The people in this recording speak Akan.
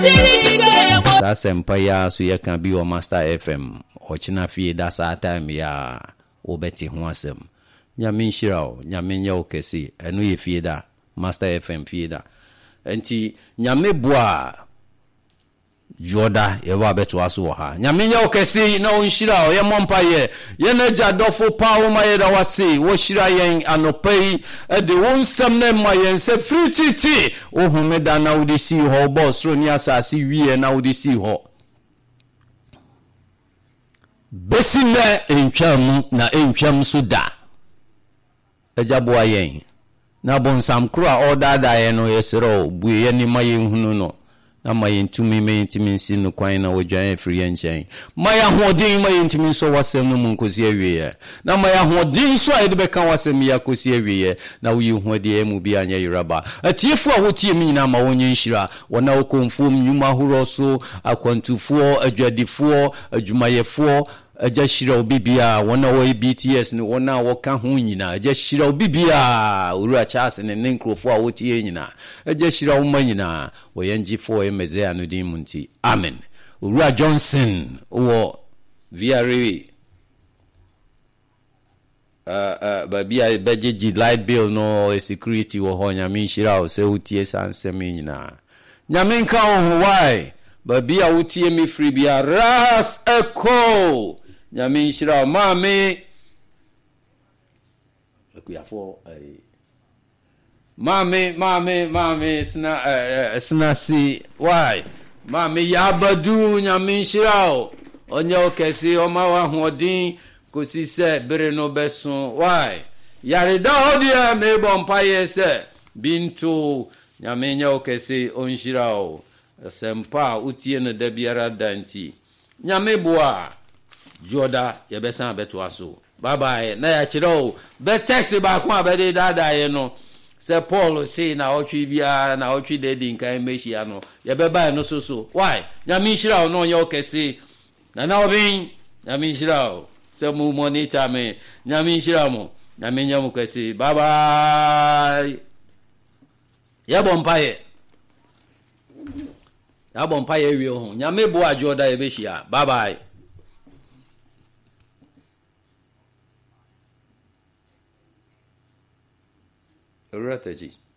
That's empire so you can be your Master FM. Ochina fie that's our time ya obeti ho asem. Nyame nhyira nyame nya okesi enu ye fie da Master FM fie da. Enti nyame boa Joda yewa beto aso ha. Nyame nya okesi na onhyira ye mompa ye. Ye na jadofo pa wo ma ye da wase wo hyira yen anopai e de wonsam na ma yen se free titi wo homeda na wo de si ho boss ro ni asase wie na wo de si ho. Besina entwam na entwam so da ejabo ayen na bonsam kura odada ye no yesero buye ni mayen hunu no na mayen tumi mentimi nsi no kwan na wodwan afiri yenchen maya hodin mayen timi so wasem no munkosi awie na maya hodin so a de beka wasem ya kosi awie na wi hode mu bi anya yiraba atiefo a wotie mi nyina ma wonye nhira wona okomfom nyuma horo so akwantufo adwadifo adwumayefo aja shira obibia wona wo BTS ni wona wo ka ho nyina aja shira obibia uru Charles ne nkrofo a wotie nyina aja shira wo manyina wo yenjifo emeze anudin munti amen uru Johnson wo VRE babia bejeji light bill no security wo ho nyame shira wo se wotie sansem nyina nyame nka ho why babia wotie mi free bia ras echo nyame shira mame ekuyafo mame sna si why mame yabadu nyame shira onye okesi o ma wa hodin kosi se bere no besun why yarida odia me bompa yese bintu nyame nya okesi onshira sempa utie no da biara danti nyame boa Joda yebesa beto aso bye bye na ya kiro be text ba ko abede dada ye no se Paul say na otwi bia na otwi dedi nkan mehia no yebe ba no so why nyame nhira no ye okese na obin nyame nhira se mu monitor me nyame nhira mo nyame nya mo kese bye bye ya bompaye wi ho nyame boa Joda yebehia bye bye. Urataji.